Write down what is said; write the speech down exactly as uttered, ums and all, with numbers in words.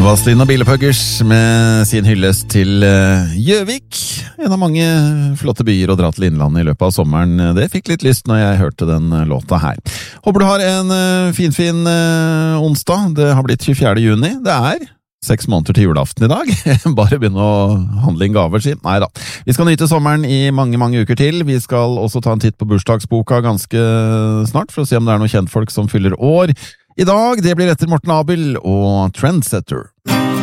Vazelina Bilopphøggers med sin hyllest til Gjøvik, en av mange flotte byer å dra til Innlandet i løpet av sommeren. Det fikk litt lyst når jeg hørte den låta her. Håper du har en finfin onsdag. Det har blitt tjuefjerde juni. Det er seks måneder til julaften i dag. Bare begynne å handle inn gaver, si. Neida. Vi skal nyte sommeren i mange, mange uker til. Vi skal også ta en titt på bursdagsboka ganske snart, for å se om det er noen kjentfolk som fyller år. I dag, det blir etter Morten Abel og Trendsetter.